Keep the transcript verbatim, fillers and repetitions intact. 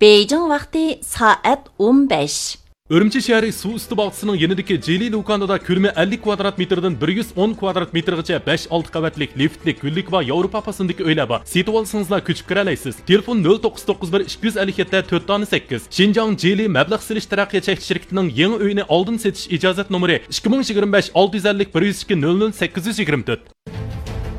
Beijing vaqti soat o'n besh. Urumchi shahri suv usti bog'chisining yanidagi Jeli Lukandoda ko'lami ellik kvadrat metrdan bir yuz o'n kvadrat metrgacha besh olti qavatlik liftlik, gullik va Yevropa pasimdagi uylar bor. Setib olsangizlar ko'chib kira olasiz. Telefon nol to'qqiz to'qqiz bir ikki yuz ellik yetti to'rt sakkiz. Xinjiang Jeli mablag' silish taraqqiyot cheklanish shirkatining yangi uyini oldin setish ijozat nomeri ikki ming yigirma besh olti yuz ellik bir yuz ikki nol nol sakkiz yuz yigirma to'rt.